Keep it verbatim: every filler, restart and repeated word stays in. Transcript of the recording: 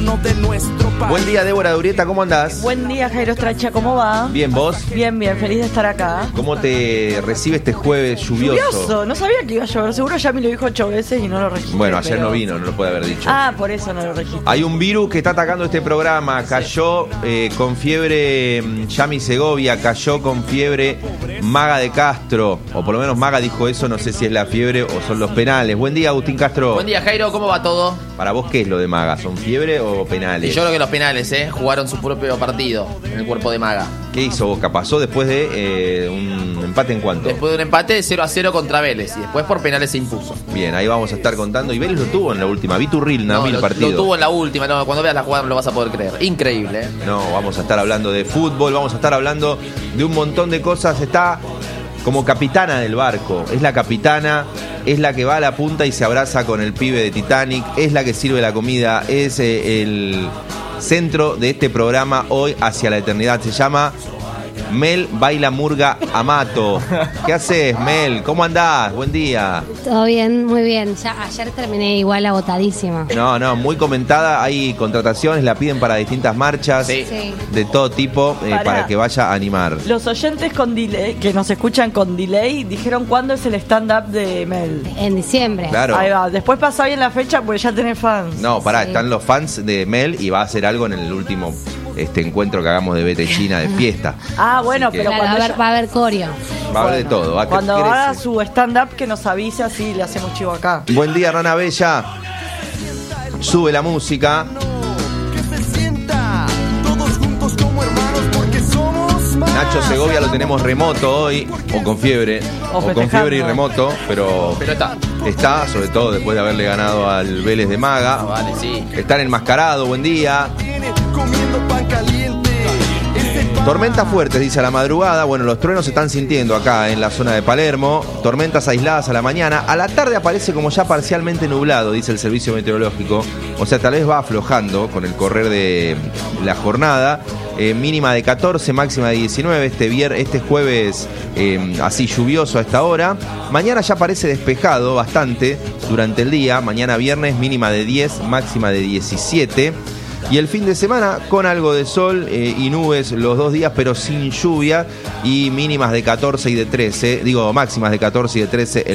gobierno de nuestro país. Buen día, Débora Durieta, ¿cómo andás? Buen día, Jairo Stracha, ¿cómo va? Bien, ¿vos? Bien, bien, feliz de estar acá. ¿Cómo te recibe este jueves lluvioso? Lluvioso, no sabía que iba a llover, seguro ya me lo dijo ocho veces y no lo registré. Bueno, ayer pero... no vino, no lo puede haber dicho. Ah, por eso no lo registré. Hay un virus que está atacando este programa, cayó eh, con fiebre Yami Segovia, cayó con fiebre Maga de Castro, o por lo menos Maga dijo eso, no sé si es la fiebre o son los penales. Buen día, Agustín Castro. Buen día, Jairo, ¿cómo va todo? Para vos, ¿qué es lo de Maga? ¿Son fiebre o penales? Y yo creo que los penales, ¿eh? Jugaron su propio partido en el cuerpo de Maga. ¿Qué hizo Boca? ¿Pasó después de eh, un empate en cuánto? Después de un empate cero a cero contra Vélez y después por penales se impuso. Bien, ahí vamos a estar contando. Y Vélez lo tuvo en la última. Viturril, no, el lo, partido. lo tuvo en la última. No, cuando veas la jugada no lo vas a poder creer. Increíble, ¿eh? No, vamos a estar hablando de fútbol, vamos a estar hablando de un montón de cosas. Está como capitana del barco. Es la capitana, es la que va a la punta y se abraza con el pibe de Titanic. Es la que sirve la comida. Es eh, el centro de este programa hoy hacia la eternidad. Se llama Mel Baila Murga Amato. ¿Qué haces, Mel? ¿Cómo andás? Buen día. Todo bien, muy bien. Ya ayer terminé igual agotadísima. No, no, muy comentada. Hay contrataciones, la piden para distintas marchas, sí. Sí. de todo tipo, eh, Pará. para que vaya a animar. Los oyentes con delay, que nos escuchan con delay, dijeron cuándo es el stand-up de Mel. En diciembre. Claro. Ahí va, después pasa bien la fecha porque ya tenés fans. No, pará, Sí. están los fans de Mel y va a hacer algo en el último este encuentro que hagamos de Bete China de fiesta. Ah, bueno, Así que pero Claro, cuando va a haber, ella- va a haber coreo. Va a haber de Bueno, todo. Va a que cuando crece. haga su stand-up que nos avise, así le hacemos chivo acá. Buen día, Rana Bella. Sube la música. Que se sienta todos juntos como hermanos porque somos más. Nacho Segovia lo tenemos remoto hoy, o con fiebre, O o con festejando. fiebre y remoto, pero Pero está. está, sobre todo después de haberle ganado al Vélez de Ah, Maga. vale, sí. Están enmascarado, buen día. Tiene comiendo pan caliente. Ese pan- Tormentas fuertes, dice a la madrugada. Bueno, los truenos se están sintiendo acá en la zona de Palermo. Tormentas aisladas a la mañana. A la tarde aparece como ya parcialmente nublado, dice el servicio meteorológico. O sea, tal vez va aflojando con el correr de la jornada. Eh, mínima de catorce, máxima de diecinueve. Este, vier- este jueves eh, así lluvioso a esta hora. Mañana ya parece despejado bastante durante el día. Mañana viernes mínima de diez, máxima de diecisiete. Y el fin de semana con algo de sol eh, y nubes los dos días, pero sin lluvia, y mínimas de catorce y de trece, digo máximas de catorce y de trece el